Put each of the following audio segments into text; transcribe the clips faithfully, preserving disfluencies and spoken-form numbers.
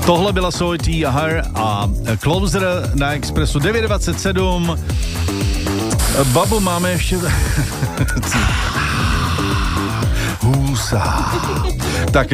Tohle byla Soity a Her a Closer na Expressu devět dvacet sedm. Babu, máme ještě... Husa. Tak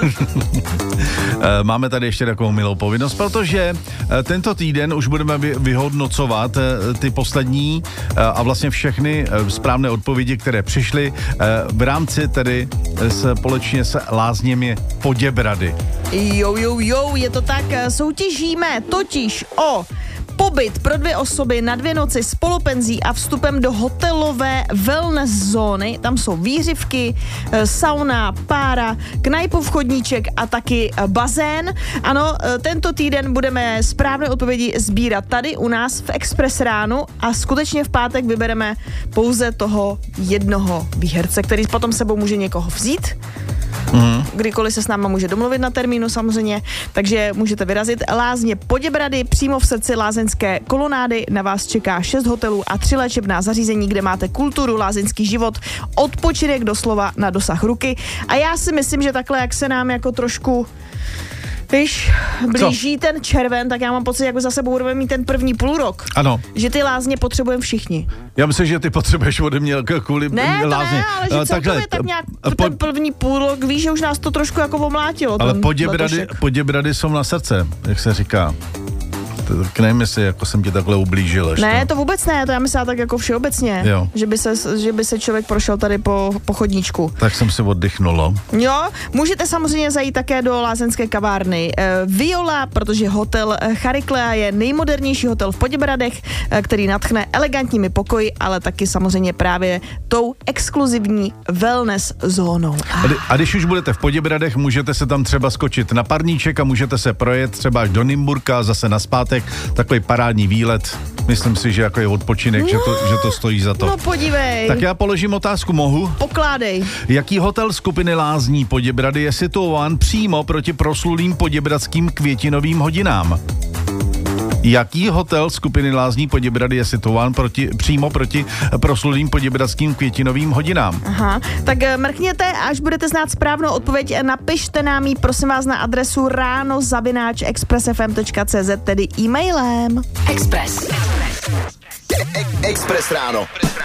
máme tady ještě takovou milou povinnost, protože tento týden už budeme vyhodnocovat ty poslední a vlastně všechny správné odpovědi, které přišly v rámci tedy společně s lázněmi Poděbrady. Jo, jo, jo, je to tak, soutěžíme totiž o pobyt pro dvě osoby na dvě noci s polopenzí a vstupem do hotelové wellness zóny. Tam jsou výřivky, sauna, pára, knajpov, chodníček a taky bazén. Ano, tento týden budeme správné odpovědi sbírat tady u nás v Express ránu a skutečně v pátek vybereme pouze toho jednoho výherce, který potom sebou může někoho vzít. Mm. Kdykoliv se s náma může domluvit na termínu samozřejmě, takže můžete vyrazit. Lázně Poděbrady, přímo v srdci lázeňské kolonády, na vás čeká šest hotelů a tři léčebná zařízení, kde máte kulturu, lázeňský život, odpočinek doslova na dosah ruky. A já si myslím, že takhle, jak se nám jako trošku Víš, blíží Co? ten červen, tak já mám pocit, jako za sebou budeme mít ten první půlrok. Ano. Že ty lázně potřebujeme všichni. Já myslím, že ty potřebuješ ode mě kvůli ne, lázně. Ne, ale že celkově tak nějak po, ten první půlrok, víš, že už nás to trošku jako omlátilo. Ale Poděbrady, Poděbrady jsou na srdce, jak se říká. Tak nevím, jestli jako jsem ti takhle ublížil. Ještě. Ne, to vůbec ne, to já myslím tak jako všeobecně, jo. Že, by se, že by se člověk prošel tady po, po chodníčku. Tak jsem si oddychnul. Jo, můžete samozřejmě zajít také do lázeňské kavárny e, Viola, protože hotel Chariklea je nejmodernější hotel v Poděbradech, e, který nadchne elegantními pokoji, ale taky samozřejmě právě tou exkluzivní wellness zónou. A, a když už budete v Poděbradech, můžete se tam třeba skočit na parníček a můžete se projet třeba až do Nymburka, zase naspátek. Takový parádní výlet. Myslím si, že jako je odpočinek, no, že, to, že to stojí za to. No podívej. Tak já položím otázku, mohu? Pokládej. Jaký hotel skupiny Lázní Poděbrady je situován přímo proti proslulým poděbradským květinovým hodinám? Jaký hotel skupiny Lázní Poděbrady je situován proti, přímo proti proslulým poděbradským květinovým hodinám? Aha, tak mrkněte, až budete znát správnou odpověď, napište nám ji, prosím vás, na adresu ráno zavináč express f m tečka c z, tedy e-mailem. Express. Express ráno.